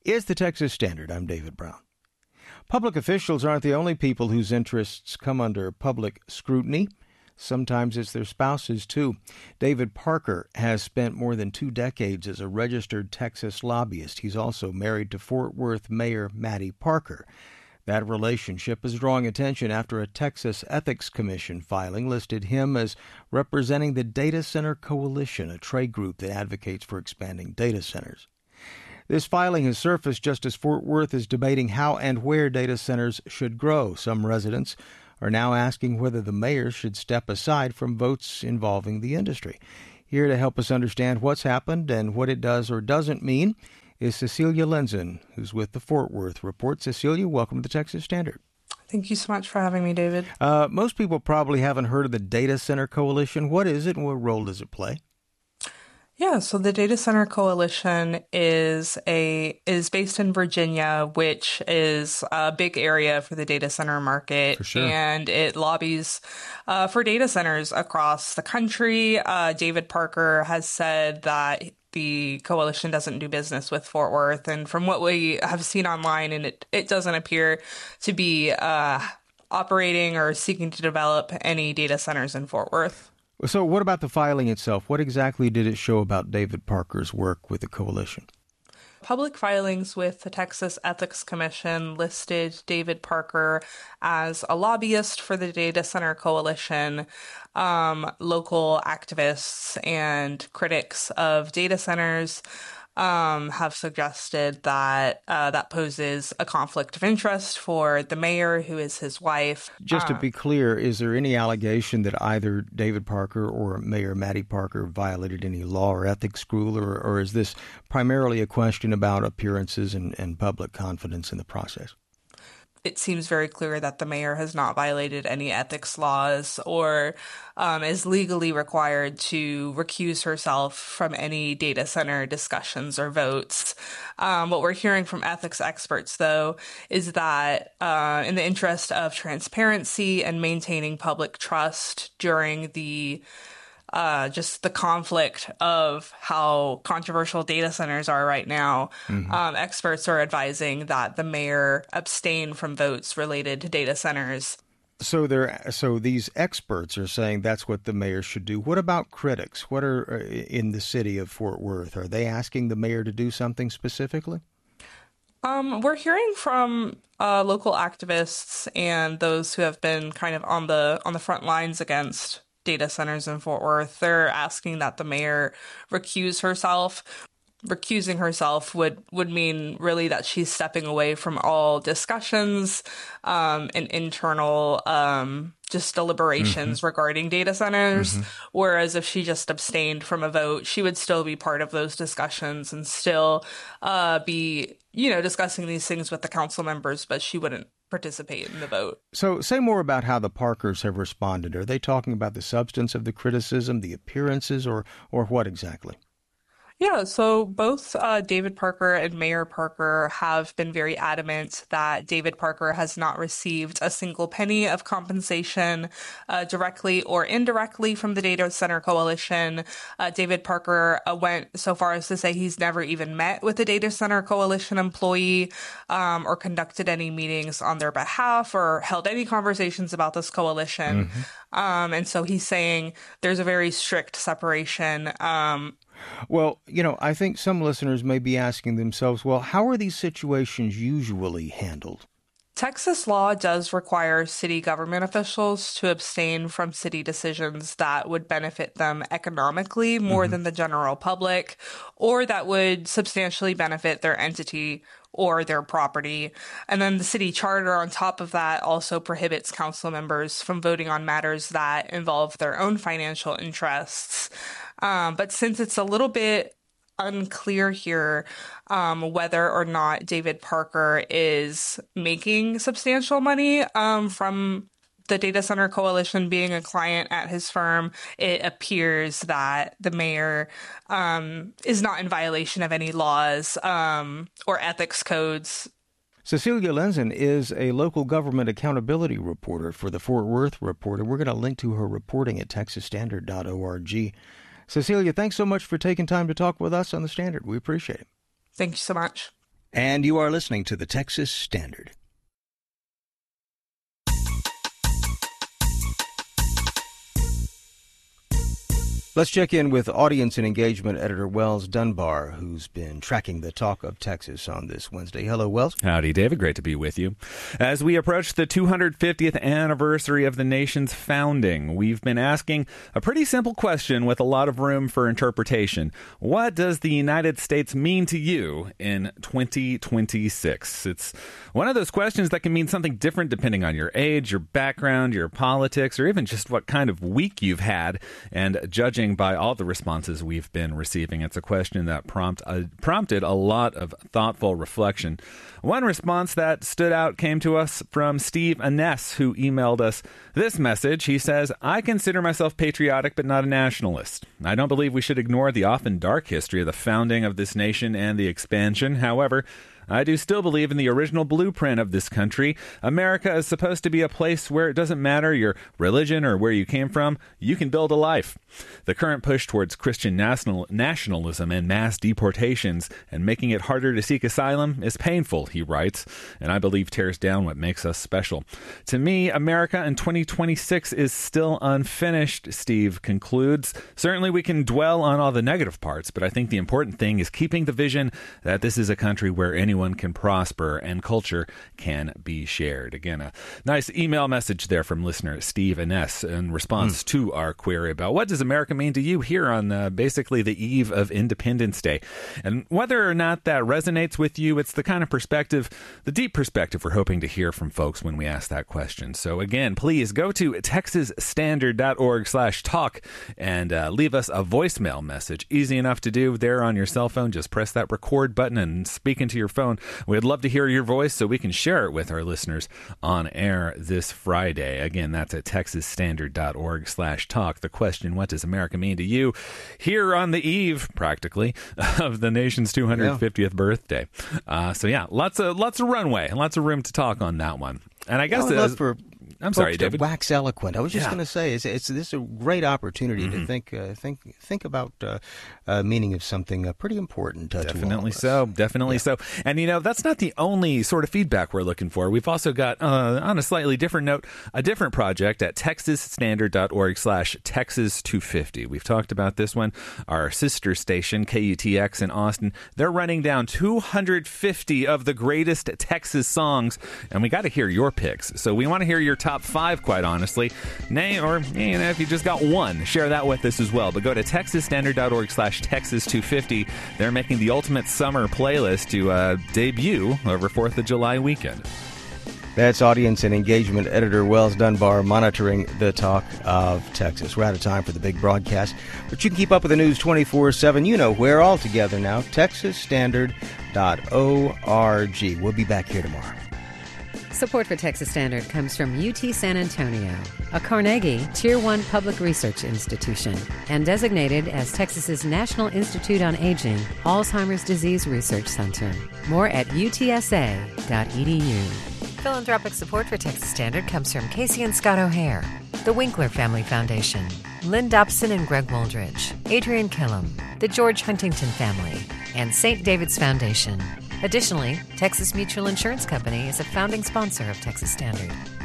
is the Texas Standard. I'm David Brown. Public officials aren't the only people whose interests come under public scrutiny. Sometimes it's their spouses, too. David Parker has spent more than 2 decades as a registered Texas lobbyist. He's also married to Fort Worth Mayor Mattie Parker. That relationship is drawing attention after a Texas Ethics Commission filing listed him as representing the Data Center Coalition, a trade group that advocates for expanding data centers. This filing has surfaced just as Fort Worth is debating how and where data centers should grow. Some residents are now asking whether the mayor should step aside from votes involving the industry. Here to help us understand what's happened and what it does or doesn't mean is Cecilia Lenzen, who's with the Fort Worth Report. Cecilia, welcome to the Texas Standard. Thank you so much for having me, David. Most people probably haven't heard of the Data Center Coalition. What is it and what role does it play? Yeah, so the Data Center Coalition is based in Virginia, which is a big area for the data center market. For sure. And it lobbies for data centers across the country. David Parker has said that the coalition doesn't do business with Fort Worth. And from what we have seen online, and it doesn't appear to be operating or seeking to develop any data centers in Fort Worth. So what about the filing itself? What exactly did it show about David Parker's work with the coalition? Public filings with the Texas Ethics Commission listed David Parker as a lobbyist for the Data Center Coalition. Local activists and critics of data centers have suggested that that poses a conflict of interest for the mayor, who is his wife. Just to be clear, is there any allegation that either David Parker or Mayor Mattie Parker violated any law or ethics rule, or is this primarily a question about appearances and public confidence in the process? It seems very clear that the mayor has not violated any ethics laws or is legally required to recuse herself from any data center discussions or votes. What we're hearing from ethics experts, though, is that in the interest of transparency and maintaining public trust during the just the conflict of how controversial data centers are right now, experts are advising that the mayor abstain from votes related to data centers. So these experts are saying that's what the mayor should do. What about critics? What are in the city of Fort Worth? Are they asking the mayor to do something specifically? We're hearing from local activists and those who have been kind of on the front lines against data centers in Fort Worth. They're asking that the mayor recuse herself. Recusing herself would mean really that she's stepping away from all discussions and internal just deliberations regarding data centers. Whereas if she just abstained from a vote, she would still be part of those discussions and still be, discussing these things with the council members, but she wouldn't participate in the vote. So say more about how the Parkers have responded. Are they talking about the substance of the criticism, the appearances, or what exactly? Yeah, so both David Parker and Mayor Parker have been very adamant that David Parker has not received a single penny of compensation directly or indirectly from the Data Center Coalition. David Parker went so far as to say he's never even met with a Data Center Coalition employee or conducted any meetings on their behalf or held any conversations about this coalition. And so he's saying there's a very strict separation. Well, I think some listeners may be asking themselves, well, how are these situations usually handled? Texas law does require city government officials to abstain from city decisions that would benefit them economically more than the general public, or that would substantially benefit their entity or their property. And then the city charter on top of that also prohibits council members from voting on matters that involve their own financial interests. But since it's a little bit unclear here whether or not David Parker is making substantial money from the Data Center Coalition being a client at his firm, it appears that the mayor is not in violation of any laws or ethics codes. Cecilia Lenzen is a local government accountability reporter for the Fort Worth Report, and we're going to link to her reporting at texasstandard.org. Cecilia, thanks so much for taking time to talk with us on The Standard. We appreciate it. Thank you so much. And you are listening to the Texas Standard. Let's check in with audience and engagement editor Wells Dunbar, who's been tracking the talk of Texas on this Wednesday. Hello, Wells. Howdy, David. Great to be with you. As we approach the 250th anniversary of the nation's founding, we've been asking a pretty simple question with a lot of room for interpretation. What does the United States mean to you in 2026? It's one of those questions that can mean something different depending on your age, your background, your politics, or even just what kind of week you've had. And judging by all the responses we've been receiving, it's a question that prompted a lot of thoughtful reflection. One response that stood out came to us from Steve Aness, who emailed us this message. He says, "I consider myself patriotic but not a nationalist. I don't believe we should ignore the often dark history of the founding of this nation and the expansion. However, I do still believe in the original blueprint of this country. America is supposed to be a place where it doesn't matter your religion or where you came from. You can build a life. The current push towards Christian nationalism and mass deportations and making it harder to seek asylum is painful," he writes, "and I believe tears down what makes us special. To me, America in 2026 is still unfinished," Steve concludes. "Certainly we can dwell on all the negative parts, but I think the important thing is keeping the vision that this is a country where anyone can prosper and culture can be shared." Again, a nice email message there from listener Steve Aness in response to our query about what does America mean to you here on basically the eve of Independence Day. And whether or not that resonates with you, it's the kind of perspective, the deep perspective we're hoping to hear from folks when we ask that question. So again, please go to texasstandard.org/talk and leave us a voicemail message. Easy enough to do there on your cell phone. Just press that record button and speak into your phone. We'd love to hear your voice so we can share it with our listeners on air this Friday. Again, that's at texasstandard.org/talk. The question, what does America mean to you here on the eve, practically, of the nation's 250th birthday? So yeah, lots of runway and lots of room to talk on that one. And I guess I'm sorry, David. Wax eloquent. I was just going to say, this is a great opportunity to think about meaning of something pretty important. Definitely so. Definitely so. And that's not the only sort of feedback we're looking for. We've also got, on a slightly different note, a different project at texasstandard.org/Texas250. We've talked about this one. Our sister station, KUTX in Austin, they're running down 250 of the greatest Texas songs, and we got to hear your picks. So we want to hear your top 5, quite honestly. Or if you just got one, share that with us as well. But go to texasstandard.org/Texas250. They're making the ultimate summer playlist to debut over 4th of July weekend. That's audience and engagement editor Wells Dunbar monitoring the talk of Texas. We're out of time for the big broadcast, but you can keep up with the news 24/7. You know where all together now, texasstandard.org. We'll be back here tomorrow. Support for Texas Standard comes from UT San Antonio, a Carnegie Tier 1 public research institution, and designated as Texas's National Institute on Aging Alzheimer's Disease Research Center. More at utsa.edu. Philanthropic support for Texas Standard comes from Casey and Scott O'Hare, the Winkler Family Foundation, Lynn Dobson and Greg Woldridge, Adrian Killam, the George Huntington Family, and St. David's Foundation. Additionally, Texas Mutual Insurance Company is a founding sponsor of Texas Standard.